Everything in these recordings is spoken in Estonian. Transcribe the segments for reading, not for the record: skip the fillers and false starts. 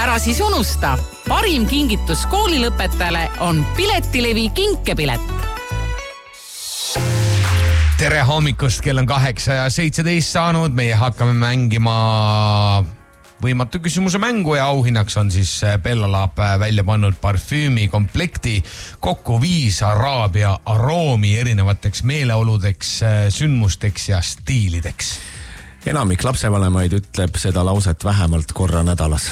Ära siis unusta, parim kingitus koolilõpetajale on Piletilevi kinkepilet. Tere hommikust, kell on 8:17 saanud. Meie hakkame mängima võimatu küsimuse mängu ja auhinnaks on siis Bellalaab välja pannud parfüümi komplekti kokku 5 Araabia aroomi erinevateks meeleoludeks, sündmusteks ja stiilideks. Enamik lapsevanemaid ütleb seda lauset vähemalt korra nädalas.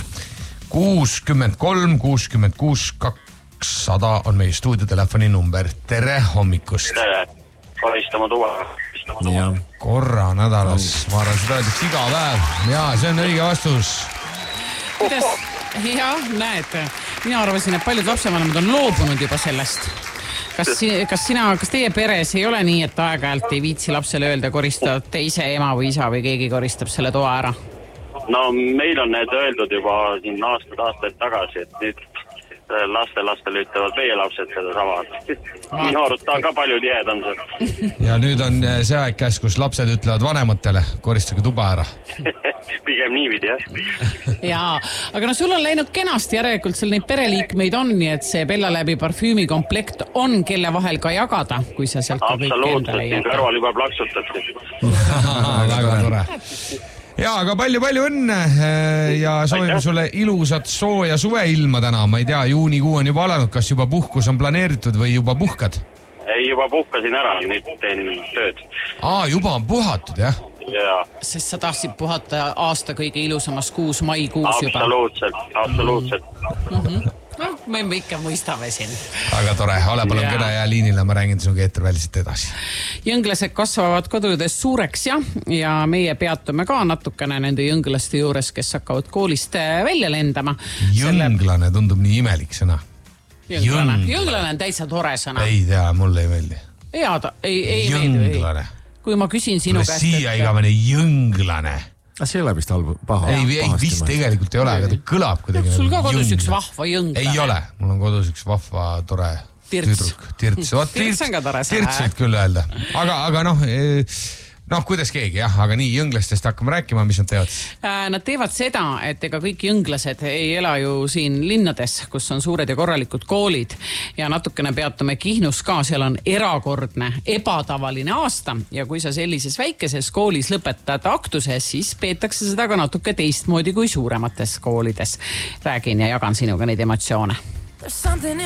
63 66 200 on meie stuudiotelefoni number. Tere hommikust. Tere, koristama tuba. Korra nädalas, ma arvan, seda öeldaks iga päev. Jaa, see on õige vastus. Kuidas? Jah, näed. Mina arvasin, et paljud lapsevanemad on loobunud juba sellest. Kas teie peres ei ole nii, et aeg-ajalt ei viitsi lapsele öelda, koristate ise ema või isa või keegi koristab selle toa ära? No meil on need öeldud juba siin aastaid tagasi, et nüüd lastele ütlevad meie lapsed seda sama. Minu arust on ka palju tihedam see. Ja nüüd on see aeg käes, kus lapsed ütlevad vanematele, koristage tuba ära. Pigem niividi, jah. Jaa, aga sul on läinud kenasti, järelikult seal neid pereliikmeid on, nii et see Bellalabi parfüümi komplekt on kelle vahel ka jagada, kui sa sealt ka kõik endale ei jäta. Absoluutselt, kõrval juba plaksutati. Väga tore. Jaa, aga palju õnne ja soovime sulle ilusat sooja suveilma täna. Ma ei tea, juunikuu on juba alanud, kas juba puhkus on planeeritud või juba puhkad? Ei, juba puhkasin ära, nüüd teen tööd. Juba on puhatud, jah? Jaa. Sest sa tahtsid puhata aasta kõige ilusamas kuus, maikuus juba. Absoluutselt. No, me ikka mõistame siin. Väga tore, ole palun kõne ja liinile, ma räägin sinuga eeterväliselt edasi. Jõnglased kasvavad kodudes suureks ja meie peatume ka natukene nende jõnglaste juures, kes hakkavad koolist välja lendama. Jõnglane tundub nii imelik sõna. Jõnglane on täitsa tore sõna. Ei tea, mulle ei meeldi. Jõnglane. Kui ma küsin sinu käest... Siia igavene jõnglane. See ei ole vist paha. Ei, vist tegelikult ei ole, aga ta kõlab kuidagi. Sul ka kodus üks vahva jõnglane? Ei ole, mul on kodus üks vahva tore tüdruk. Tirts on ka tore sõna. Tirts võib küll öelda. Aga kuidas keegi, jah, aga nii jõnglastest hakkame rääkima, mis nad teevad? Nad teevad seda, et ega kõik jõnglased ei ela ju siin linnades, kus on suured ja korralikud koolid ja natukene peatume Kihnus ka, seal on erakordne, ebatavaline aasta ja kui sa sellises väikeses koolis lõpetad aktuse, siis peetakse seda ka natuke teistmoodi kui suuremates koolides. Räägin ja jagan sinuga neid emotsioone.